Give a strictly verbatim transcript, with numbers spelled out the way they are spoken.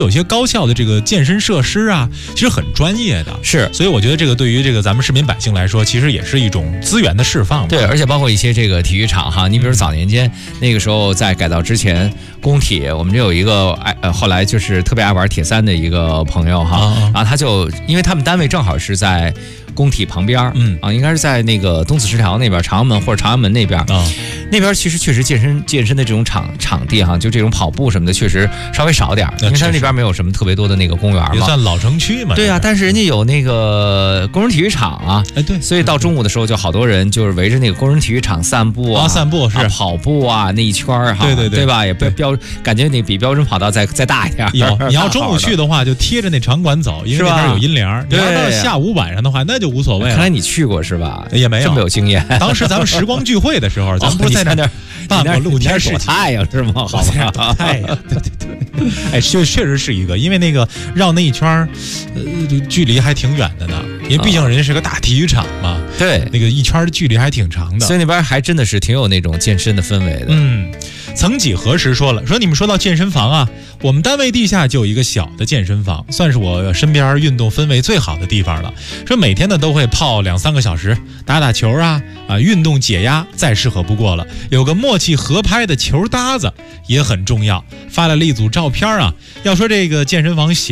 有些高校的这个健身设施啊，其实很专业的， 是， 所以我觉得这个对于这个咱们市民百姓来说，其实也是一种资源的释放。 对，而且包括一些这个体育场哈，你比如早年间那个时候在改造之前，工体我们就有一个爱呃，后来就是特别爱玩铁三的一个朋友哈， 啊、 然后他就因为他们单位正好是在工体旁边， 嗯啊，应该是在那个东四十条那边，长安门或者长安门那边啊， 那边其实确实健身健身的这种场场地哈，就这种跑步什么的，确实稍微少点，因为他那边没有什么特别多的那个公园嘛， 也算老城区嘛。 对啊，但是人家有那个工人体育场啊， 哎对， 所以到中午的时候就好多人就是围着那个工人体育场散步啊， 啊散步是、 啊、跑步啊那一圈哈， 对对对， 对吧？也标标感觉那比标准跑道再再大一点。 有你要中午去的话，就贴着那场馆走，因为那边有阴凉。你要到下午晚上的话，那就无所谓了。 看来你去过是吧？ 也没有， 这么有经验。 当时咱们时光聚会的时候，咱们不是在那儿办过露天躲太阳是吗？好吧，太阳，对对对。哎，确确实是一个，因为那个绕那一圈呃，距离还挺远的呢。因为毕竟人家是个大体育场嘛， 对， 那个一圈的距离还挺长的， 所以那边还真的是挺有那种健身的氛围的。 嗯，曾几何时说了，说你们说到健身房啊，我们单位地下就有一个小的健身房，算是我身边运动氛围最好的地方了。说每天呢都会泡两三个小时，打打球啊啊，运动解压再适合不过了。有个默契合拍的球搭子也很重要，发来了一组照片啊。要说这个健身房小。